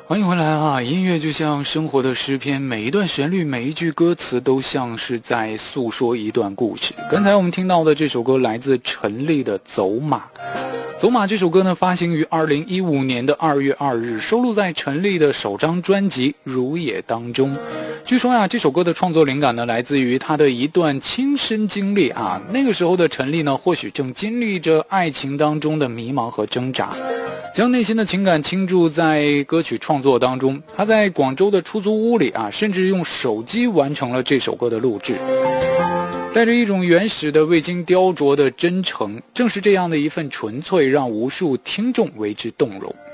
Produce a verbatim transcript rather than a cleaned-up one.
欢迎回来啊！音乐就像生活的诗篇，每一段旋律，每一句歌词都像是在诉说一段故事。刚才我们听到的这首歌来自陈粒的《走马》。走马这首歌呢，发行于二零一五年的二月二日，收录在陈粒的首张专辑《如也》当中。据说呀，这首歌的创作灵感呢，来自于他的一段亲身经历啊。那个时候的陈粒呢，或许正经历着爱情当中的迷茫和挣扎，将内心的情感倾注在歌曲创作当中。他在广州的出租屋里啊，甚至用手机完成了这首歌的录制。带着一种原始的未经雕琢的真诚，正是这样的一份纯粹，让无数听众为之动容。